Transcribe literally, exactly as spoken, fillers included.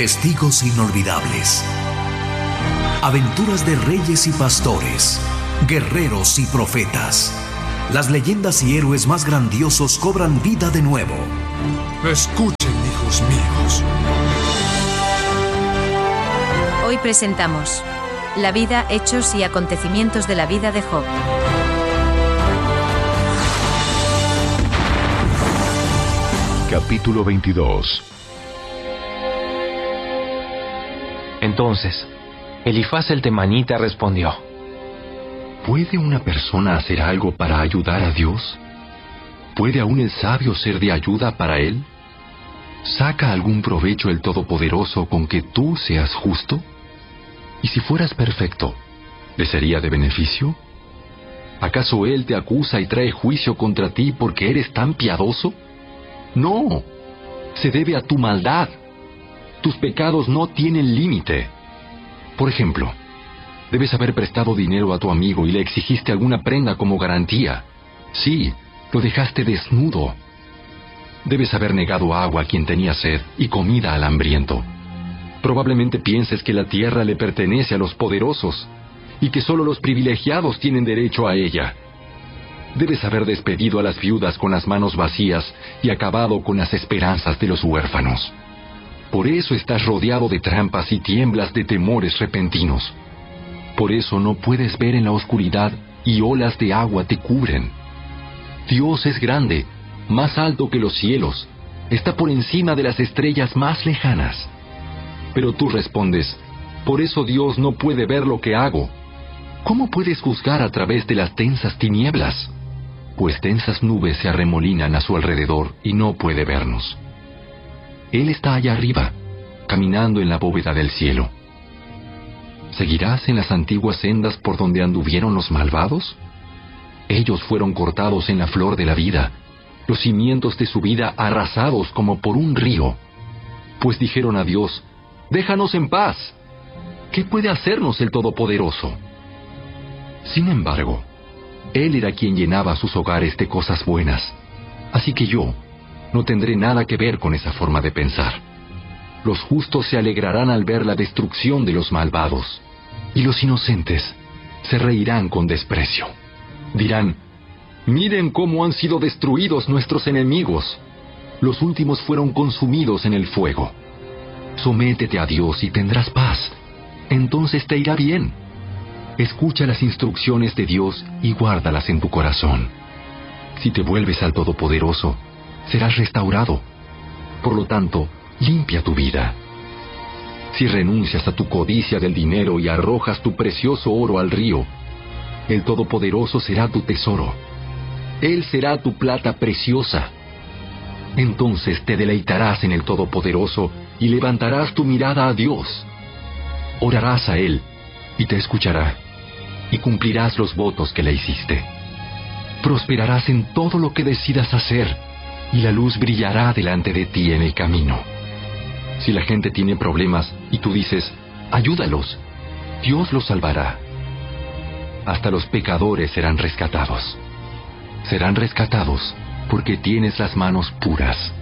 Testigos inolvidables. Aventuras de reyes y pastores, guerreros y profetas. Las leyendas y héroes más grandiosos cobran vida de nuevo. Escuchen, hijos míos. Hoy presentamos la vida, hechos y acontecimientos de la vida de Job. Capítulo veintidós. Entonces, Elifaz el temanita respondió: ¿Puede una persona hacer algo para ayudar a Dios? ¿Puede aún el sabio ser de ayuda para él? ¿Saca algún provecho el Todopoderoso con que tú seas justo? ¿Y si fueras perfecto, le sería de beneficio? ¿Acaso él te acusa y trae juicio contra ti porque eres tan piadoso? No, se debe a tu maldad. Tus pecados no tienen límite. Por ejemplo, debes haber prestado dinero a tu amigo y le exigiste alguna prenda como garantía. Sí, lo dejaste desnudo. Debes haber negado agua a quien tenía sed y comida al hambriento. Probablemente pienses que la tierra le pertenece a los poderosos y que solo los privilegiados tienen derecho a ella. Debes haber despedido a las viudas con las manos vacías y acabado con las esperanzas de los huérfanos. Por eso estás rodeado de trampas y tiemblas de temores repentinos. Por eso no puedes ver en la oscuridad y olas de agua te cubren. Dios es grande, más alto que los cielos, está por encima de las estrellas más lejanas. Pero tú respondes: por eso Dios no puede ver lo que hago. ¿Cómo puedes juzgar a través de las densas tinieblas? Pues densas nubes se arremolinan a su alrededor y no puede vernos. Él está allá arriba, caminando en la bóveda del cielo. ¿Seguirás en las antiguas sendas por donde anduvieron los malvados? Ellos fueron cortados en la flor de la vida, los cimientos de su vida arrasados como por un río. Pues dijeron a Dios: déjanos en paz. ¿Qué puede hacernos el Todopoderoso? Sin embargo, Él era quien llenaba sus hogares de cosas buenas. Así que yo no tendré nada que ver con esa forma de pensar. Los justos se alegrarán al ver la destrucción de los malvados, y los inocentes se reirán con desprecio. Dirán: miren cómo han sido destruidos nuestros enemigos. Los últimos fueron consumidos en el fuego. Sométete a Dios y tendrás paz. Entonces te irá bien. Escucha las instrucciones de Dios y guárdalas en tu corazón. Si te vuelves al Todopoderoso, serás restaurado. Por lo tanto, limpia tu vida. Si renuncias a tu codicia del dinero y arrojas tu precioso oro al río, el Todopoderoso será tu tesoro. Él será tu plata preciosa. Entonces te deleitarás en el Todopoderoso y levantarás tu mirada a Dios. Orarás a Él y te escuchará, y cumplirás los votos que le hiciste. Prosperarás en todo lo que decidas hacer, y la luz brillará delante de ti en el camino. Si la gente tiene problemas y tú dices: ayúdalos, Dios los salvará. Hasta los pecadores serán rescatados. Serán rescatados porque tienes las manos puras.